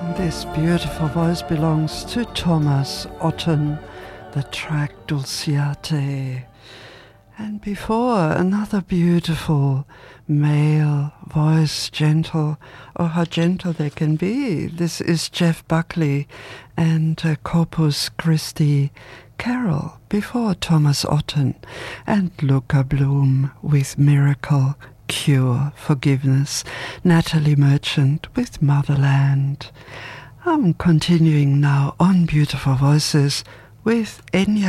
This beautiful voice belongs to Thomas Otten, the track Dulciate. And before, another beautiful male voice, gentle, oh how gentle they can be. This is Jeff Buckley and Corpus Christi Carol before Thomas Otten, and Luca Bloom with Miracle Cure Forgiveness, Natalie Merchant with Motherland. I'm continuing now on Beautiful Voices with Enya